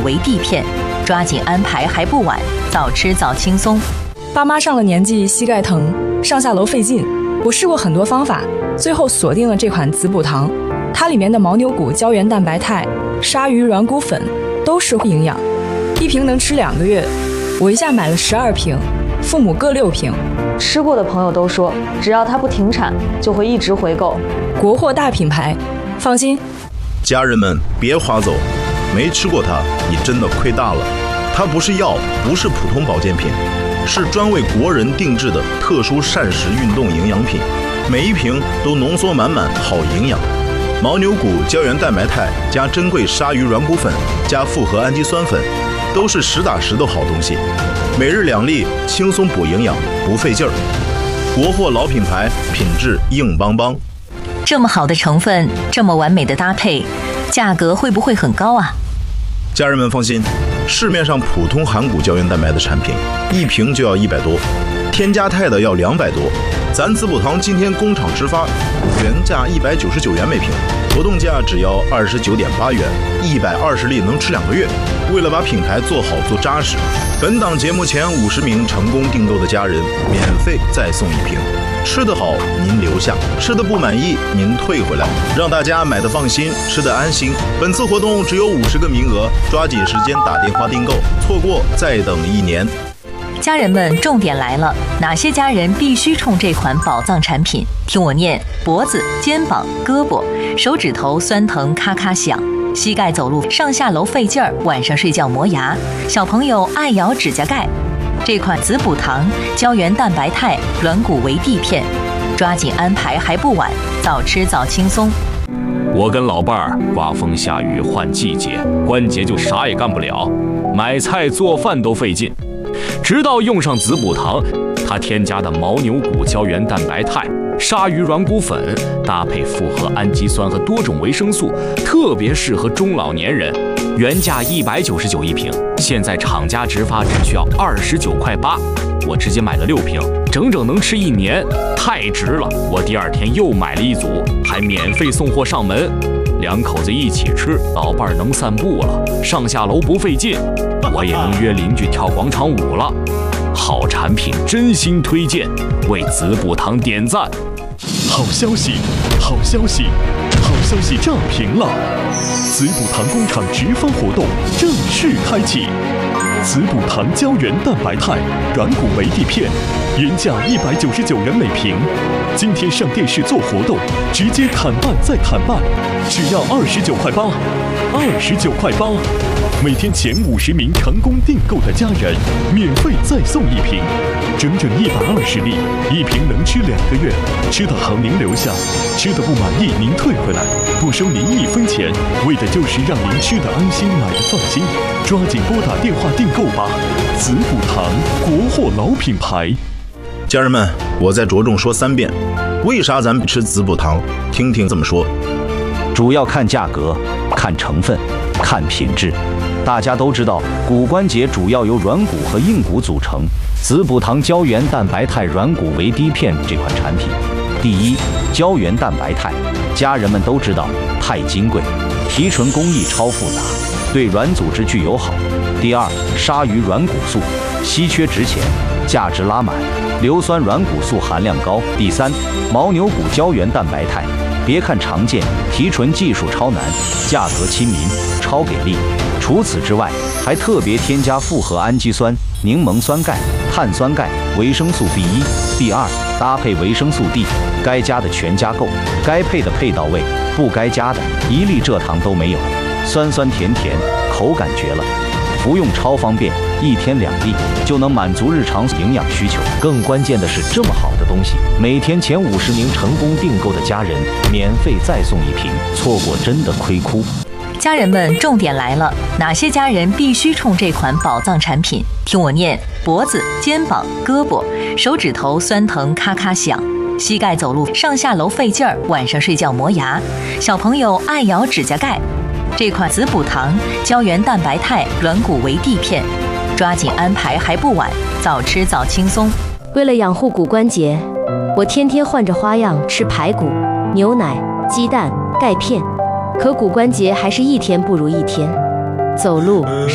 维 D 片，抓紧安排还不晚，早吃早轻松。 爸妈上了年纪，膝盖疼，上下楼费劲，我试过很多方法，最后锁定了这款滋补糖。它里面的牦牛骨胶原蛋白肽、鲨鱼软骨粉都是营养，一瓶能吃2个月。我一下买了12瓶，父母各6瓶。 吃过的朋友都说，只要它不停产，就会一直回购。 国货大品牌，放心。 家人们别划走，没吃过它，你真的亏大了。它不是药，不是普通保健品，是专为国人定制的特殊膳食运动营养品，每一瓶都浓缩满满好营养。牦牛骨胶原蛋白肽加珍贵鲨鱼软骨粉加复合氨基酸粉，都是实打实的好东西。每日2粒，轻松补营养，不费劲儿。国货老品牌，品质硬邦邦。 这么好的成分，这么完美的搭配，价格会不会很高啊？ 家人们放心，市面上普通含骨胶原蛋白的产品，一瓶就要100多，添加肽的要200多。咱滋补堂今天工厂直发，原价199元每瓶，活动价只要29.8元，120粒能吃2个月。为了把品牌做好做扎实，本档节目前50名成功订购的家人，免费再送1瓶。吃得好您留下，吃得不满意您退回来，让大家买得放心，吃得安心。本次活动只有50个名额，抓紧时间打电话订购，错过再等1年。 家人们，重点来了，哪些家人必须冲这款宝藏产品？听我念：脖子、肩膀、胳膊、手指头酸疼咔咔响，膝盖走路上下楼费劲儿，晚上睡觉磨牙，小朋友爱咬指甲盖。这款滋补糖胶原蛋白肽软骨维 D 片，抓紧安排还不晚，早吃早轻松。 我跟老伴儿刮风下雨换季节，关节就啥也干不了，买菜做饭都费劲。直到用上滋补糖，它添加的牦牛骨胶原蛋白肽、鲨鱼软骨粉，搭配复合氨基酸和多种维生素，特别适合中老年人。原价199一瓶，现在厂家直发只需要29.8块，我直接买了6瓶，整整能吃1年，太值了！我第2天又买了1组，还免费送货上门。2口子一起吃，老伴儿能散步了，上下楼不费劲，我也能约邻居跳广场舞了。好产品真心推荐，为滋补堂点赞。 好消息，好消息，好消息炸屏了！滋补堂工厂直发活动正式开启。滋补堂胶原蛋白肽软骨维 D 片，原价199元每瓶，今天上电视做活动，直接砍半再砍半，只要29.8块，29.8块。每天前50名成功订购的家人，免费再送1瓶，整整120粒，1瓶能吃2个月。吃得好您留下，吃得不满意您退回来，不收您1分钱，为的就是让您吃得安心，买得放心。抓紧拨打电话订购吧！滋补堂，国货老品牌。 家人们，我再着重说3遍，为啥咱们吃滋补堂？听听这么说。 主要看价格，看成分，看品质。大家都知道，骨关节主要由软骨和硬骨组成。滋补堂胶原蛋白肽软骨维 D 片这款产品，第一，胶原蛋白肽，家人们都知道，太金贵，提纯工艺超复杂，对软组织具友好。第二，鲨鱼软骨素，稀缺值钱，价值拉满，硫酸软骨素含量高。第三，牦牛骨胶原蛋白肽，别看常见，提纯技术超难，价格亲民，超给力。除此之外，还特别添加复合氨基酸、柠檬酸钙、碳酸钙、维生素 B1、B2，搭配维生素 D， 该加的全加够，该配的配到位，不该加的一粒蔗糖都没有，酸酸甜甜，口感绝了。服用超方便，1天2粒就能满足日常营养需求。更关键的是，这么好的东西，每天前50名成功订购的家人，免费再送1瓶，错过真的亏哭。 家人们，重点来了，哪些家人必须冲这款宝藏产品？听我念：脖子、肩膀、胳膊、手指头酸疼咔咔响，膝盖走路上下楼费劲儿，晚上睡觉磨牙，小朋友爱咬指甲盖。这款滋补糖胶原蛋白肽软骨维 D 片，抓紧安排还不晚，早吃早轻松。 为了养护骨关节，我天天换着花样吃排骨、牛奶、鸡蛋、钙片，可骨关节还是一天不如一天。走路、